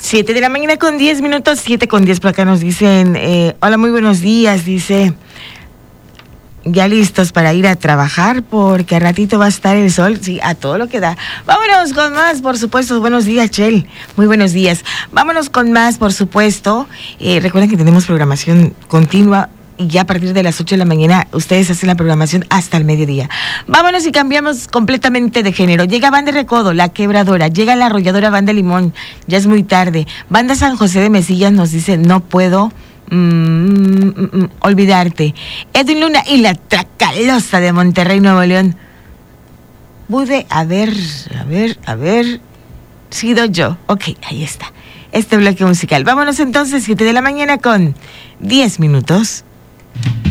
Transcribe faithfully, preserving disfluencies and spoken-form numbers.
Siete de la mañana con diez minutos, siete con diez por acá nos dicen, eh, hola, muy buenos días, dice, ya listos para ir a trabajar porque a ratito va a estar el sol, sí, a todo lo que da. Vámonos con más, por supuesto, buenos días, Chel, muy buenos días. Vámonos con más, por supuesto, eh, recuerden que tenemos programación continua. Y ya a partir de las ocho de la mañana ustedes hacen la programación hasta el mediodía. Vámonos y cambiamos completamente de género. Llega Banda Recodo, La Quebradora. Llega la arrolladora Banda Limón. Ya es muy tarde. Banda San José de Mesillas nos dice, no puedo mm, mm, mm, olvidarte. Edwin Luna y la Tracalosa de Monterrey, Nuevo León. Pude haber, a ver, a ver, sido yo. Ok, ahí está. Este bloque musical. Vámonos entonces, siete de la mañana con diez minutos.